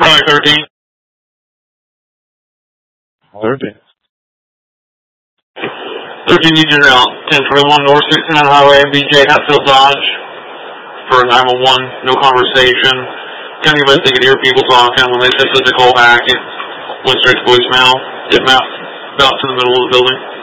Probably 13. 13. 13 unit out. 1021 North 69 Highway, BJ Hatfield Dodge. For 911, no conversation. Couldn't even think could hear people talking. When they said to call back, it went straight to voicemail. It mapped about to the middle of the building.